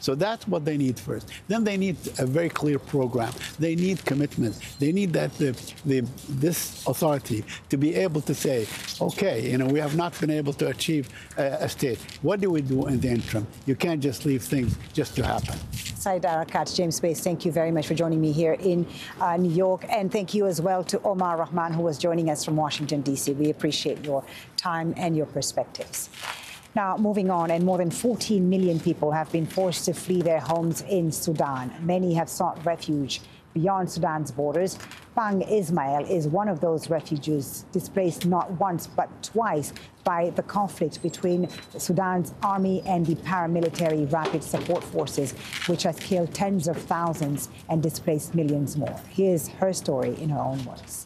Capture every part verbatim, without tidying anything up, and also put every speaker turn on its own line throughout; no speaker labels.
So that's what they need first. Then they need a very clear program. They need commitments. They need that the, the, this authority to be able to say, okay, you know, we have not been able to achieve a, a state. What do we do in the interim? You can't just leave things just to happen.
Saeed Erekat, James Bass, thank you very much for joining me here in uh, New York. And thank you as well to Omar Rahman, who was joining us from Washington, D C. We appreciate your time and your perspectives. Now, moving on, and more than fourteen million people have been forced to flee their homes in Sudan. Many have sought refuge beyond Sudan's borders. Pang Ismail is one of those refugees displaced not once but twice by the conflict between Sudan's army and the paramilitary rapid support forces, which has killed tens of thousands and displaced millions more. Here's her story in her own words.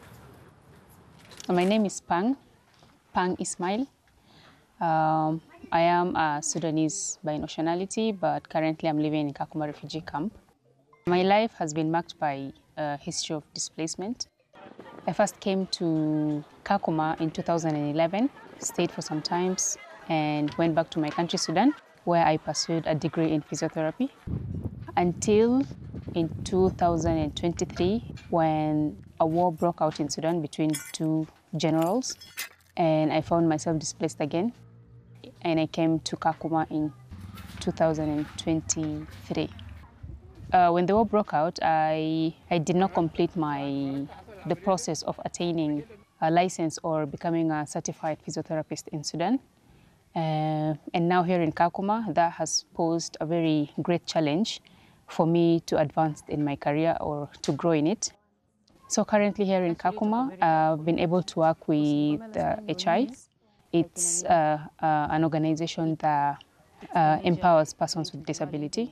My name is Pang, Pang Ismail. Um, I am a Sudanese by nationality, but currently I'm living in Kakuma refugee camp. My life has been marked by a history of displacement. I first came to Kakuma in two thousand eleven, stayed for some time, and went back to my country, Sudan, where I pursued a degree in physiotherapy until in two thousand twenty-three, when a war broke out in Sudan between two generals, and I found myself displaced again, and I came to Kakuma in two thousand twenty-three. Uh, when the war broke out, I, I did not complete my, the process of attaining a license or becoming a certified physiotherapist in Sudan. Uh, and now here in Kakuma, that has posed a very great challenge for me to advance in my career or to grow in it. So currently here in Kakuma, I've been able to work with uh, H I. It's uh, uh, an organization that uh, empowers persons with disability.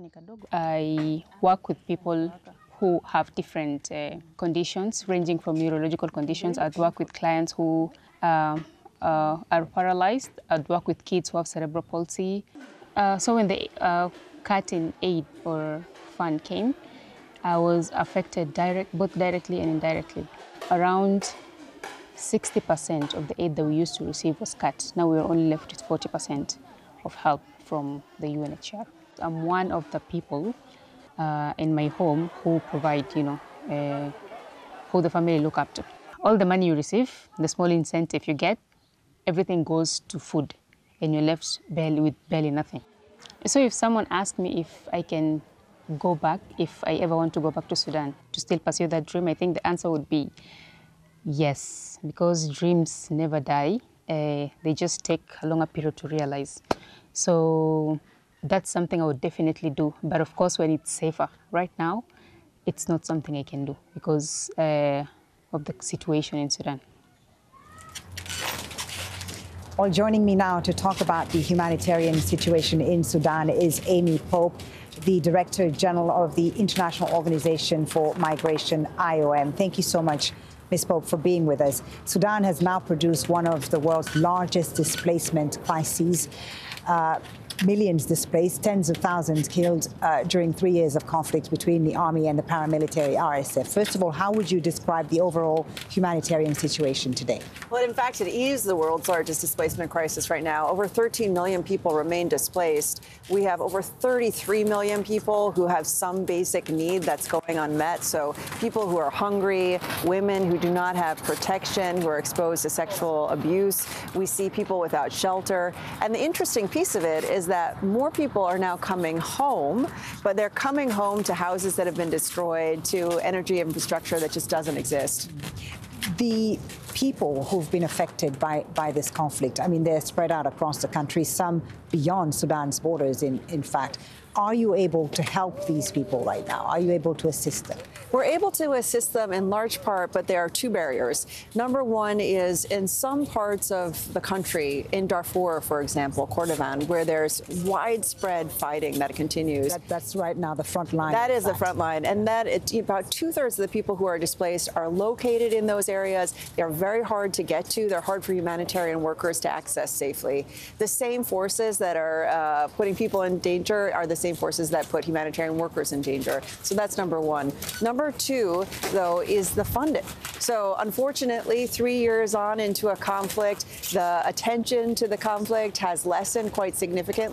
I work with people who have different uh, conditions, ranging from neurological conditions. I'd work with clients who uh, uh, are paralyzed. I'd work with kids who have cerebral palsy. Uh, so when the uh, Curtin Aid or Fund came, I was affected direct, both directly and indirectly. Around sixty percent of the aid that we used to receive was cut. Now we're only left with forty percent of help from the U N H C R. I'm one of the people uh, in my home who provide, you know, uh, who the family look up to. All the money you receive, the small incentive you get, everything goes to food, and you're left barely with barely nothing. So if someone asks me if I can go back, if I ever want to go back to Sudan to still pursue that dream, I think the answer would be yes, because dreams never die. Uh, they just take a longer period to realize. So that's something I would definitely do. But of course, when it's safer. Right now, it's not something I can do because uh, of the situation in Sudan.
Well, joining me now to talk about the humanitarian situation in Sudan is Amy Pope, the Director General of the International Organization for Migration, I O M. Thank you so much, Miz Pope, for being with us. Sudan has now produced one of the world's largest displacement crises. Uh, Millions displaced, tens of thousands killed uh, during three years of conflict between the army and the paramilitary R S F. First of all, how would you describe the overall humanitarian situation today?
Well, in fact, it is the world's largest displacement crisis right now. Over thirteen million people remain displaced. We have over thirty-three million people who have some basic need that's going unmet. So people who are hungry, women who do not have protection, who are exposed to sexual abuse. We see people without shelter. And the interesting piece of it is that more people are now coming home, but they're coming home to houses that have been destroyed, to energy infrastructure that just doesn't exist.
The people who've been affected by, by this conflict, I mean, they're spread out across the country, some beyond Sudan's borders, in, in fact. Are you able to help these people right now? Are you able to assist them?
We're able to assist them in large part, but there are two barriers. Number one is in some parts of the country, in Darfur, for example, Kordofan, where there's widespread fighting that continues.
That, that's right now the front line.
That is the front line. And that it, about two-thirds of the people who are displaced are located in those areas. They're very hard to get to. They're hard for humanitarian workers to access safely. The same forces that are uh, putting people in danger are the same forces that put humanitarian workers in danger. So that's number one. Number two, though, is the funding. So unfortunately, three years on into a conflict, the attention to the conflict has lessened quite significantly.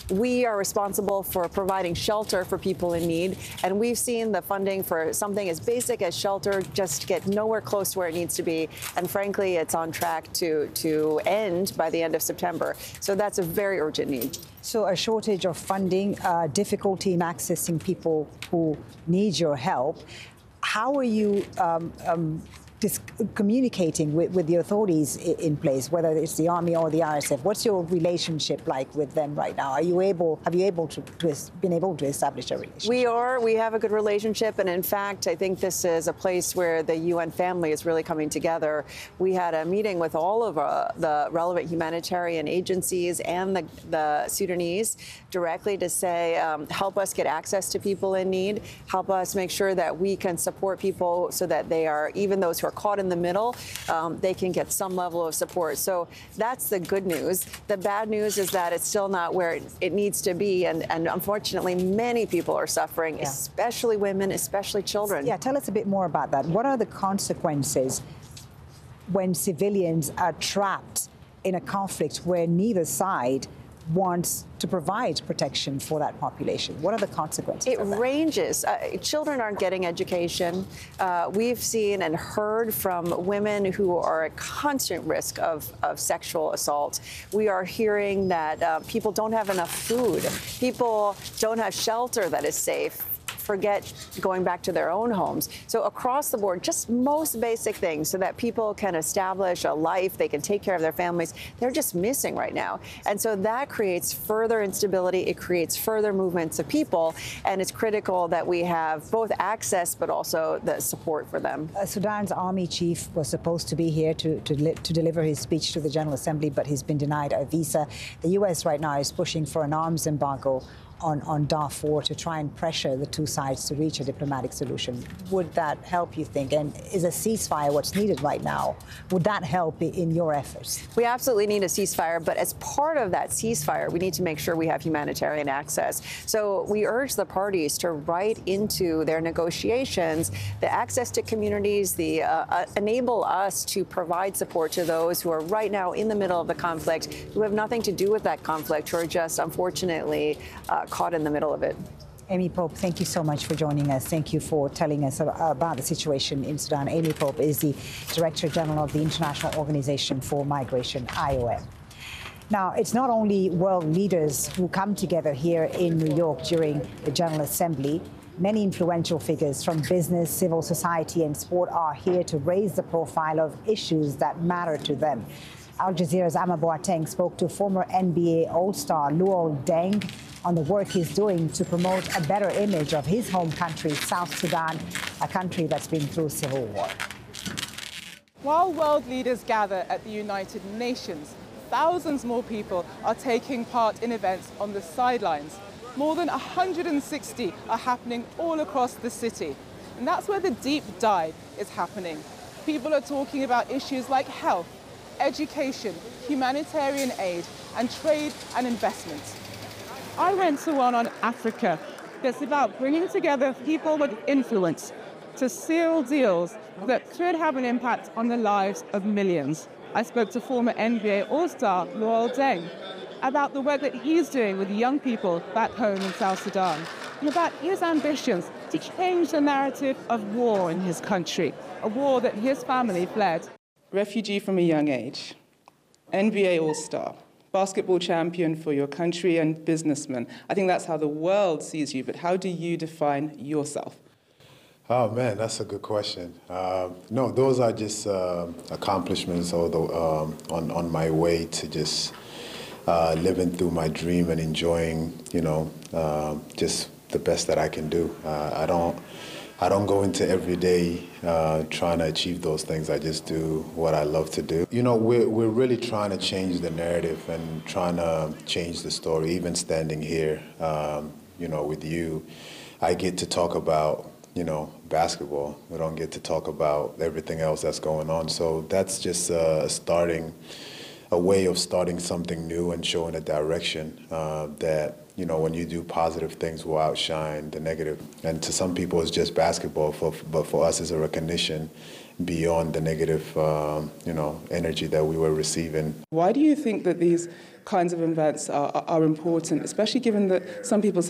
we are responsible for providing shelter for people in need, and we've seen the funding for something as basic as shelter just get nowhere close to where it needs to be, and frankly, it's on track to, to end by the end of September. So that's a very urgent need.
So a shortage of funding, uh, difficulty in accessing people who need your help. How are you um, um, dis- communicating with, with the authorities i- in place, whether it's the Army or the R S F? What's your relationship like with them right now? Are you able, have you able to, to es- been able to establish a relationship?
We are. We have a good relationship. And in fact, I think this is a place where the U N family is really coming together. We had a meeting with all of uh, the relevant humanitarian agencies and the, the Sudanese directly to say, um, help us get access to people in need, help us make sure that we can support people so that they are, even those who are caught in the middle, um, they can get some level of support. So that's the good news. The bad news is that it's still not where it, it needs to be. And, and unfortunately, many people are suffering,
Yeah.
especially women, especially children.
Yeah, tell us a bit more about that. What are the consequences when civilians are trapped in a conflict where neither side wants to provide protection for that population? What are the consequences
It
of that?
ranges. Uh, children aren't getting education. Uh, we've seen and heard from women who are at constant risk of, of sexual assault. We are hearing that uh, people don't have enough food. People don't have shelter that is safe. Forget going back to their own homes. So across the board, just most basic things so that people can establish a life, they can take care of their families, they're just missing right now. And so that creates further instability. It creates further movements of people. And it's critical that we have both access but also the support for them.
Uh, Sudan's army chief was supposed to be here to, to, li- to deliver his speech to the General Assembly, but he's been denied a visa. The U S right now is pushing for an arms embargo on, on Darfur to try and pressure the two sides to reach a diplomatic solution. Would that help, you think? And is a ceasefire what's needed right now? Would that help in your efforts?
We absolutely need a ceasefire, but as part of that ceasefire, we need to make sure we have humanitarian access. So we urge the parties to write into their negotiations the access to communities, the uh, uh, enable us to provide support to those who are right now in the middle of the conflict, who have nothing to do with that conflict, who are just unfortunately uh, caught in the middle of it.
Amy Pope, thank you so much for joining us. Thank you for telling us about the situation in Sudan. Amy Pope is the Director General of the International Organization for Migration, I O M. Now, it's not only world leaders who come together here in New York during the General Assembly. Many influential figures from business, civil society, and sport are here to raise the profile of issues that matter to them. Al Jazeera's Ama Boateng spoke to former N B A All-Star Luol Deng on the work he's doing to promote a better image of his home country, South Sudan, a country that's been through civil war.
While world leaders gather at the United Nations, thousands more people are taking part in events on the sidelines. More than one hundred sixty are happening all across the city. And that's where the deep dive is happening. People are talking about issues like health, education, humanitarian aid, and trade and investment.
I went to one on Africa that's about bringing together people with influence to seal deals that could have an impact on the lives of millions. I spoke to former N B A All-Star Luol Deng about the work that he's doing with young people back home in South Sudan and about his ambitions to change the narrative of war in his country, a war that his family fled.
Refugee from a young age, N B A All-Star, basketball champion for your country and businessman. I think that's how the world sees you, but how do you define yourself?
Oh man, that's a good question. Uh, no, those are just uh, accomplishments or the, um, on, on my way to just uh, living through my dream and enjoying, you know, uh, just the best that I can do. Uh, I don't I don't go into every day uh, trying to achieve those things. I just do what I love to do. You know, we're, we're really trying to change the narrative and trying to change the story. Even standing here, um, you know, with you, I get to talk about, you know, basketball. We don't get to talk about everything else that's going on. So that's just uh, starting, a way of starting something new and showing a direction uh, that, you know, when you do positive things will outshine the negative. And to some people, it's just basketball, for, but for us, it's a recognition beyond the negative, um, you know, energy that we were receiving.
Why do you think that these kinds of events are, are important, especially given that some people